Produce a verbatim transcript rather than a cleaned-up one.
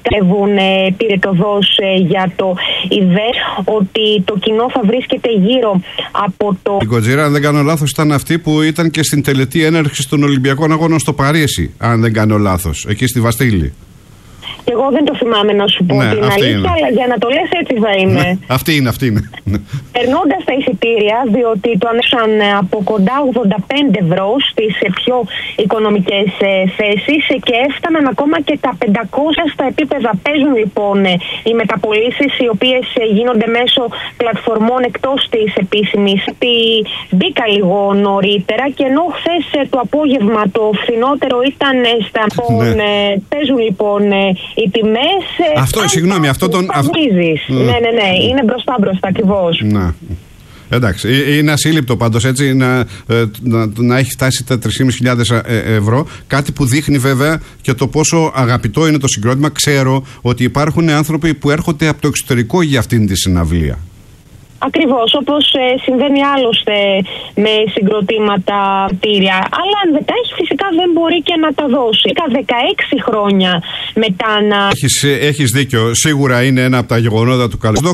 Καβούν πυρετοδός για το ΙΔΕ, ότι το κοινό θα βρίσκεται γύρω από το... Η Κοτζήρα, αν δεν κάνω λάθος, ήταν αυτή που ήταν και στην τελετή έναρξης των Ολυμπιακών Αγώνων στο Παρίσι, αν δεν κάνω λάθος, εκεί στη Βαστίλη. Και εγώ δεν το θυμάμαι να σου πω ναι, την αλήθεια, είναι. Αλλά για να το λες έτσι θα είναι. Ναι, αυτή είναι, αυτή είναι. Περνώντας τα εισιτήρια, διότι το ανέβασαν από κοντά ογδόντα πέντε ευρώ στις πιο οικονομικές ε, θέσεις και έφταναν ακόμα και τα πεντακόσια στα επίπεδα. Παίζουν λοιπόν ε, οι μεταπωλήσεις, οι οποίες ε, γίνονται μέσω πλατφορμών εκτός της επίσημης. Μπήκα λίγο νωρίτερα και ενώ χθες ε, το απόγευμα το φθηνότερο ήταν ε, στα ναι. ε, παίζουν λοιπόν ε, οι τιμές. Αυτό, ε, συγγνώμη, αυτό τον. Αυ... Ναι, ναι, ναι, είναι μπροστά μπροστά ακριβώς. Να. Εντάξει, είναι ασύλληπτο πάντως έτσι να, να, να έχει φτάσει τα τρεις χιλιάδες πεντακόσια ευρώ. Κάτι που δείχνει βέβαια και το πόσο αγαπητό είναι το συγκρότημα. Ξέρω ότι υπάρχουν άνθρωποι που έρχονται από το εξωτερικό για αυτήν τη συναυλία. Ακριβώς, όπως ε, συμβαίνει άλλωστε με συγκροτήματα κτίρια. Αλλά αν δεν τα έχει, φυσικά δεν μπορεί και να τα δώσει. δεκαέξι χρόνια μετά να... Έχεις, έχεις δίκιο. Σίγουρα είναι ένα από τα γεγονότα του καλού.